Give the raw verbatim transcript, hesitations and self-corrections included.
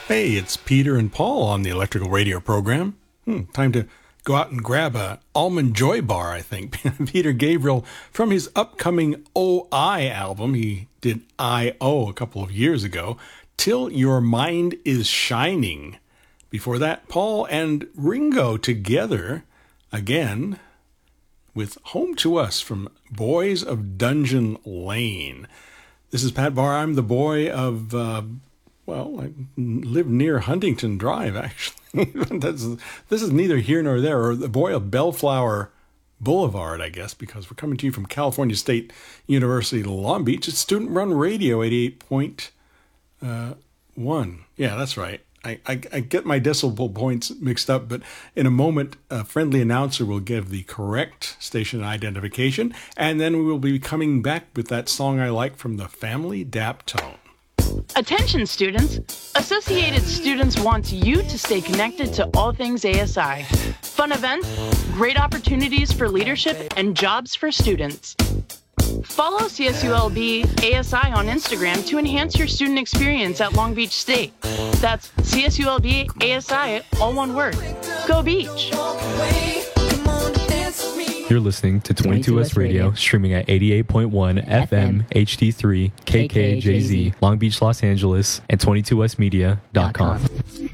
Hey, it's Peter and Paul on the Electrical Radio program. Hmm, time to go out and grab a Almond Joy bar, I think. Peter Gabriel, from his upcoming O I album, he did I O a couple of years ago, Till Your Mind Is Shining. Before that, Paul and Ringo together again with Home to Us from Boys of Dungeon Lane. This is Pat Barr. I'm the boy of, uh, well, I live near Huntington Drive, actually. That's, this is neither here nor there, or the boy of Bellflower Boulevard, I guess, because we're coming to you from California State University, Long Beach. It's student-run radio, eighty-eight point one. Yeah, that's right. I, I, I get my decimal points mixed up, but in a moment, a friendly announcer will give the correct station identification, and then we will be coming back with that song I like from the Family Daptone. Attention students! Associated Students wants you to stay connected to all things A S I. Fun events, great opportunities for leadership, and jobs for students. Follow C S U L B A S I on Instagram to enhance your student experience at Long Beach State. That's C S U L B A S I, all one word. Go Beach! You're listening to twenty-two S Radio, streaming at eighty-eight point one F M, H D three, K K J Z, Long Beach, Los Angeles, and twenty-two S media dot com.